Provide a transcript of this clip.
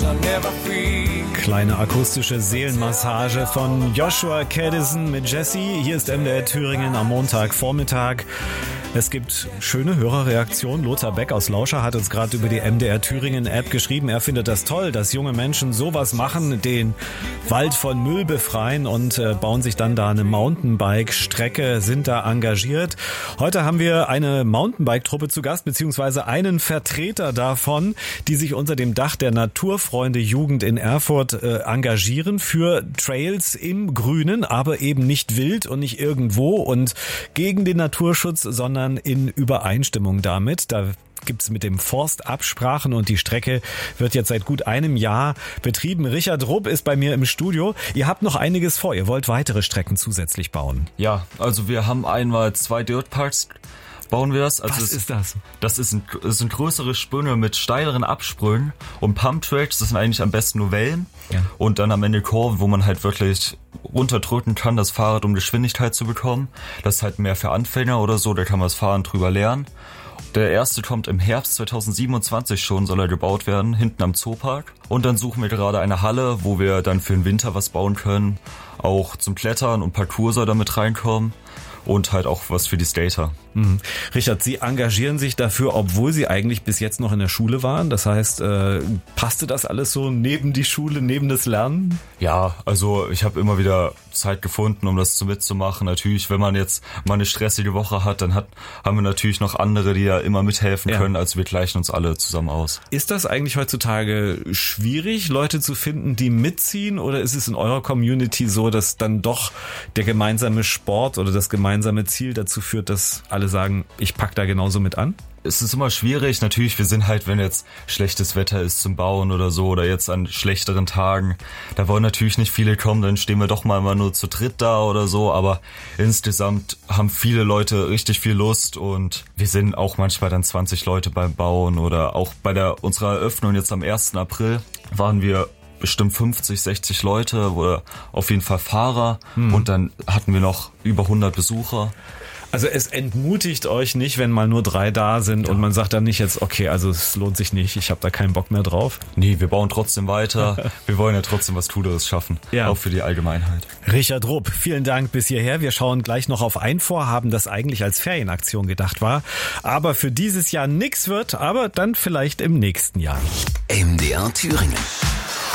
Kleine akustische Seelenmassage von Joshua Kadison mit Jesse. Hier ist MDR Thüringen am Montagvormittag. Es gibt schöne Hörerreaktionen. Lothar Beck aus Lauscher hat uns gerade über die MDR Thüringen App geschrieben. Er findet das toll, dass junge Menschen sowas machen, den Wald von Müll befreien und bauen sich dann da eine Mountainbike-Strecke, sind da engagiert. Heute haben wir eine Mountainbike-Truppe zu Gast, beziehungsweise einen Vertreter davon, die sich unter dem Dach der Naturfreunde Jugend in Erfurt engagieren für Trails im Grünen, aber eben nicht wild und nicht irgendwo und gegen den Naturschutz, sondern in Übereinstimmung damit. Da gibt's mit dem Forst Absprachen und die Strecke wird jetzt seit gut einem Jahr betrieben. Richard Rupp ist bei mir im Studio. Ihr habt noch einiges vor. Ihr wollt weitere Strecken zusätzlich bauen. Ja, also wir haben einmal 2 Dirtparks. Bauen wir das? Also Was ist das? Das sind größere Sprünge mit steileren Absprüngen und Pumptracks, das sind eigentlich am besten nur Wellen. Ja. Und dann am Ende Kurven, wo man halt wirklich runterdrücken kann, das Fahrrad, um Geschwindigkeit zu bekommen. Das ist halt mehr für Anfänger oder so, da kann man das Fahren drüber lernen. Der erste kommt im Herbst 2027 schon, soll er gebaut werden, hinten am Zoopark. Und dann suchen wir gerade eine Halle, wo wir dann für den Winter was bauen können. Auch zum Klettern und Parkour soll da mit reinkommen. Und halt auch was für die Skater. Richard, Sie engagieren sich dafür, obwohl Sie eigentlich bis jetzt noch in der Schule waren. Das heißt, passte das alles so neben die Schule, neben das Lernen? Ja, also ich habe immer wieder Zeit gefunden, um das mitzumachen. Natürlich, wenn man jetzt mal eine stressige Woche hat, dann haben wir natürlich noch andere, die ja immer mithelfen können. Also wir gleichen uns alle zusammen aus. Ist das eigentlich heutzutage schwierig, Leute zu finden, die mitziehen? Oder ist es in eurer Community so, dass dann doch der gemeinsame Sport oder das gemeinsame Ziel dazu führt, dass alle sagen, ich pack da genauso mit an? Es ist immer schwierig. Natürlich, wir sind halt, wenn jetzt schlechtes Wetter ist zum Bauen oder so oder jetzt an schlechteren Tagen, da wollen natürlich nicht viele kommen, dann stehen wir doch mal immer nur zu dritt da oder so, aber insgesamt haben viele Leute richtig viel Lust und wir sind auch manchmal dann 20 Leute beim Bauen oder auch bei unserer Eröffnung jetzt am 1. April waren wir bestimmt 50, 60 Leute oder auf jeden Fall Fahrer und dann hatten wir noch über 100 Besucher. Also es entmutigt euch nicht, wenn mal nur 3 da sind und man sagt dann nicht jetzt, okay, also es lohnt sich nicht, ich habe da keinen Bock mehr drauf. Nee, wir bauen trotzdem weiter. Wir wollen ja trotzdem was Cooleres schaffen, auch für die Allgemeinheit. Richard Rupp, vielen Dank bis hierher. Wir schauen gleich noch auf ein Vorhaben, das eigentlich als Ferienaktion gedacht war, aber für dieses Jahr nix wird, aber dann vielleicht im nächsten Jahr. MDR Thüringen.